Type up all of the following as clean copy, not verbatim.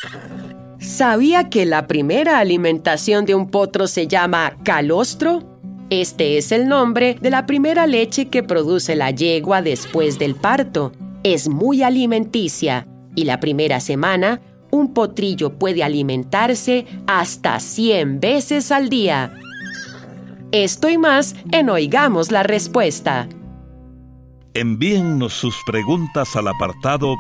¿Sabía que la primera alimentación de un potro se llama calostro? Este es el nombre de la primera leche que produce la yegua después del parto. Es muy alimenticia y la primera semana, un potrillo puede alimentarse hasta 100 veces al día. Esto y más en Oigamos la Respuesta. Envíennos sus preguntas al apartado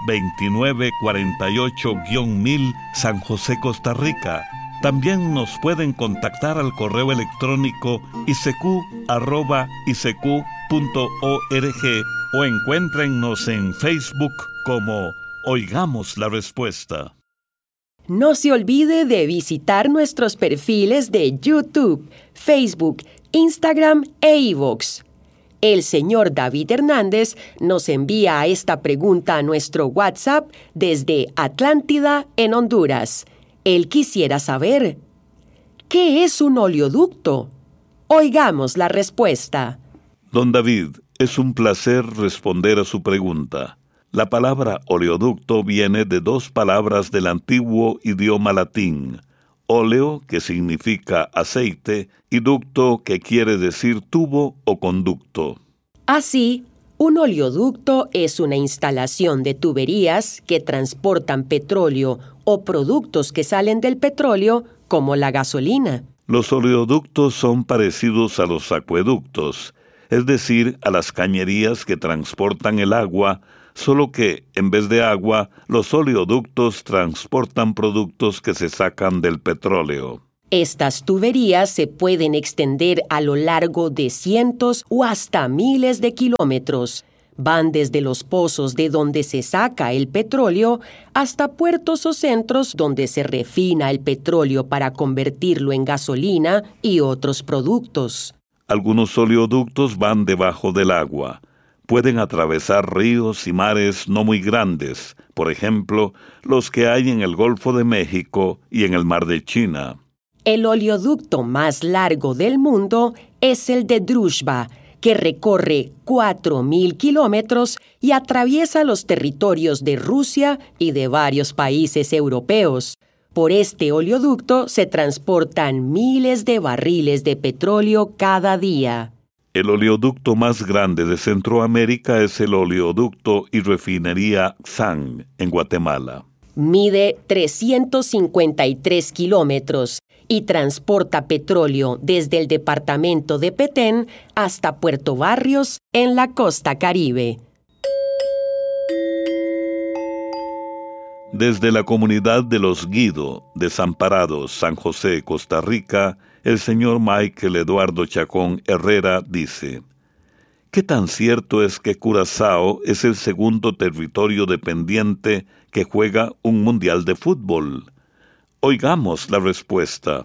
2948-1000 San José, Costa Rica. También nos pueden contactar al correo electrónico isq@isq.org o encuéntrennos en Facebook como Oigamos la Respuesta. No se olvide de visitar nuestros perfiles de YouTube, Facebook, Instagram e iVoox. El señor David Hernández nos envía esta pregunta a nuestro WhatsApp desde Atlántida, en Honduras. Él quisiera saber, ¿qué es un oleoducto? Oigamos la respuesta. Don David, es un placer responder a su pregunta. La palabra oleoducto viene de dos palabras del antiguo idioma latín: óleo, que significa aceite, y ducto, que quiere decir tubo o conducto. Así, un oleoducto es una instalación de tuberías que transportan petróleo o productos que salen del petróleo, como la gasolina. Los oleoductos son parecidos a los acueductos, es decir, a las cañerías que transportan el agua, solo que, en vez de agua, los oleoductos transportan productos que se sacan del petróleo. Estas tuberías se pueden extender a lo largo de cientos o hasta miles de kilómetros. Van desde los pozos de donde se saca el petróleo hasta puertos o centros donde se refina el petróleo para convertirlo en gasolina y otros productos. Algunos oleoductos van debajo del agua. Pueden atravesar ríos y mares no muy grandes, por ejemplo, los que hay en el Golfo de México y en el Mar de China. El oleoducto más largo del mundo es el de Druzhba, que recorre 4.000 kilómetros y atraviesa los territorios de Rusia y de varios países europeos. Por este oleoducto se transportan miles de barriles de petróleo cada día. El oleoducto más grande de Centroamérica es el oleoducto y refinería XAN, en Guatemala. Mide 353 kilómetros y transporta petróleo desde el departamento de Petén hasta Puerto Barrios, en la costa Caribe. Desde la comunidad de Los Guido, Desamparados, San José, Costa Rica, el señor Michael Eduardo Chacón Herrera dice: ¿qué tan cierto es que Curazao es el segundo territorio dependiente que juega un mundial de fútbol? Oigamos la respuesta.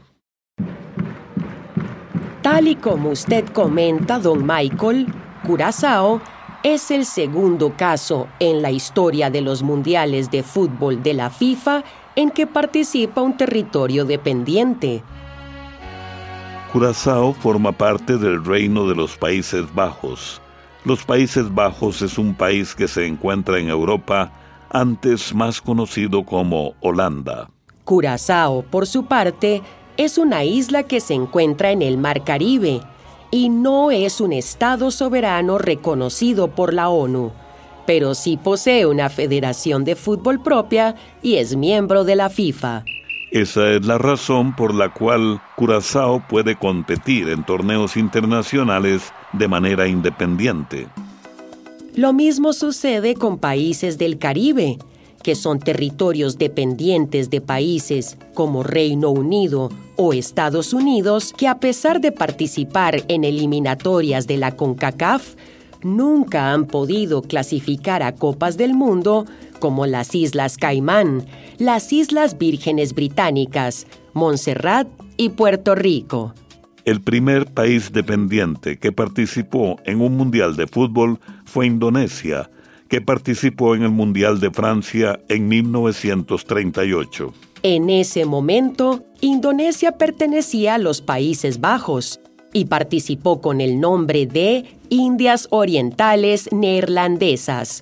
Tal y como usted comenta, don Michael, Curazao es el segundo caso en la historia de los mundiales de fútbol de la FIFA en que participa un territorio dependiente. Curazao forma parte del Reino de los Países Bajos. Los Países Bajos es un país que se encuentra en Europa, antes más conocido como Holanda. Curazao, por su parte, es una isla que se encuentra en el Mar Caribe y no es un estado soberano reconocido por la ONU, pero sí posee una federación de fútbol propia y es miembro de la FIFA. Esa es la razón por la cual Curazao puede competir en torneos internacionales de manera independiente. Lo mismo sucede con países del Caribe, que son territorios dependientes de países como Reino Unido o Estados Unidos, que a pesar de participar en eliminatorias de la CONCACAF, nunca han podido clasificar a Copas del Mundo, como las Islas Caimán, las Islas Vírgenes Británicas, Montserrat y Puerto Rico. El primer país dependiente que participó en un mundial de fútbol fue Indonesia, que participó en el Mundial de Francia en 1938. En ese momento, Indonesia pertenecía a los Países Bajos y participó con el nombre de Indias Orientales Neerlandesas.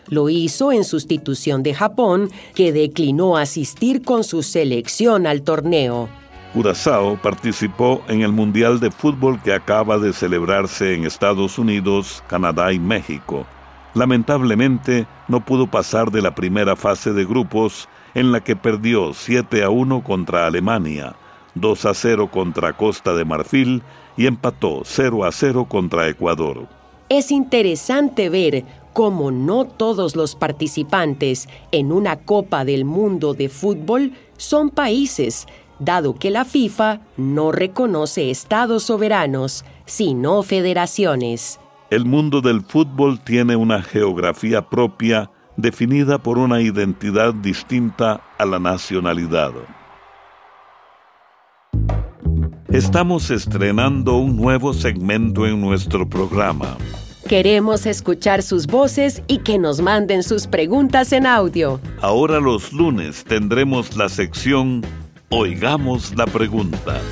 Lo hizo en sustitución de Japón, que declinó asistir con su selección al torneo. Curazao participó en el Mundial de Fútbol que acaba de celebrarse en Estados Unidos, Canadá y México. Lamentablemente, no pudo pasar de la primera fase de grupos, en la que perdió 7-1 contra Alemania, 2-0 contra Costa de Marfil y empató 0-0 contra Ecuador. Es interesante ver cómo no todos los participantes en una Copa del Mundo de fútbol son países, dado que la FIFA no reconoce estados soberanos, sino federaciones. El mundo del fútbol tiene una geografía propia, definida por una identidad distinta a la nacionalidad. Estamos estrenando un nuevo segmento en nuestro programa. Queremos escuchar sus voces y que nos manden sus preguntas en audio. Ahora los lunes tendremos la sección Oigamos la Pregunta.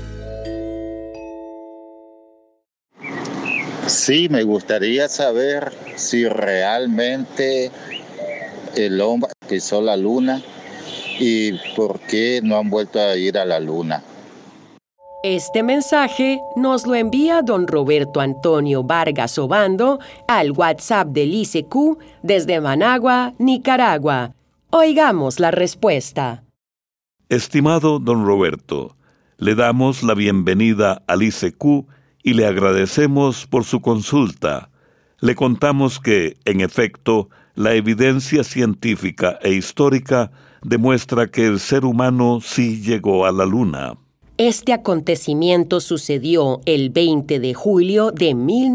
Sí, me gustaría saber si realmente el hombre pisó la luna y por qué no han vuelto a ir a la luna. Este mensaje nos lo envía don Roberto Antonio Vargas Obando al WhatsApp del ICQ desde Managua, Nicaragua. Oigamos la respuesta. Estimado don Roberto, le damos la bienvenida al ICQ y le agradecemos por su consulta. Le contamos que, en efecto, la evidencia científica e histórica demuestra que el ser humano sí llegó a la Luna. Este acontecimiento sucedió el 20 de julio de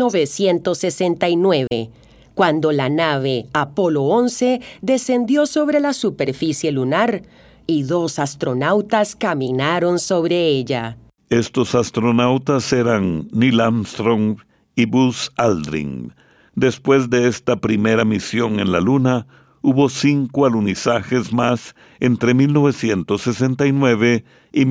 1969, cuando la nave Apolo 11 descendió sobre la superficie lunar y 2 astronautas caminaron sobre ella. Estos astronautas eran Neil Armstrong y Buzz Aldrin. Después de esta primera misión en la Luna, hubo 5 alunizajes más entre 1969 y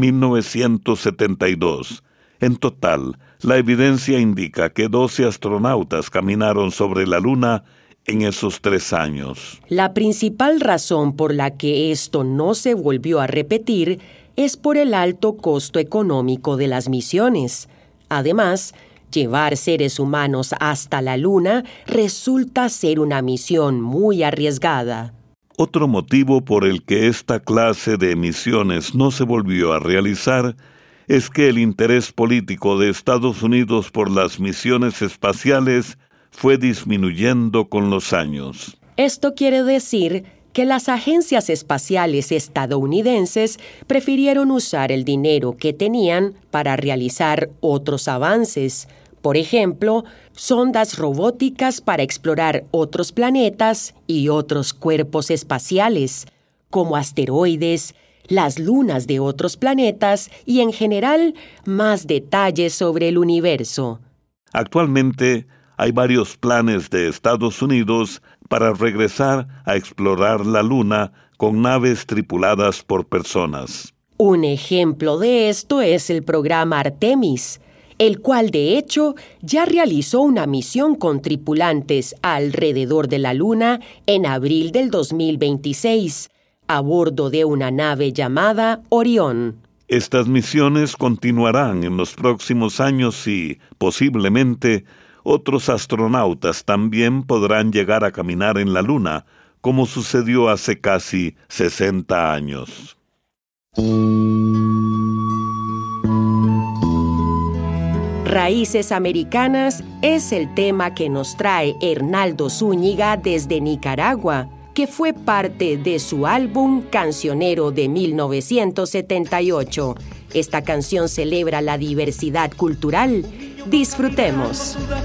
1972. En total, la evidencia indica que 12 astronautas caminaron sobre la Luna en esos 3 años. La principal razón por la que esto no se volvió a repetir es por el alto costo económico de las misiones. Además, llevar seres humanos hasta la Luna resulta ser una misión muy arriesgada. Otro motivo por el que esta clase de misiones no se volvió a realizar es que el interés político de Estados Unidos por las misiones espaciales fue disminuyendo con los años. Esto quiere decir que las agencias espaciales estadounidenses prefirieron usar el dinero que tenían para realizar otros avances. Por ejemplo, sondas robóticas para explorar otros planetas y otros cuerpos espaciales, como asteroides, las lunas de otros planetas y, en general, más detalles sobre el universo. Actualmente, hay varios planes de Estados Unidos para regresar a explorar la Luna con naves tripuladas por personas. Un ejemplo de esto es el programa Artemis, el cual de hecho ya realizó una misión con tripulantes alrededor de la Luna en abril del 2026, a bordo de una nave llamada Orión. Estas misiones continuarán en los próximos años y, posiblemente, otros astronautas también podrán llegar a caminar en la Luna, como sucedió hace casi 60 años. Raíces Americanas es el tema que nos trae Hernaldo Zúñiga desde Nicaragua, que fue parte de su álbum Cancionero de 1978. Esta canción celebra la diversidad cultural. Disfrutemos.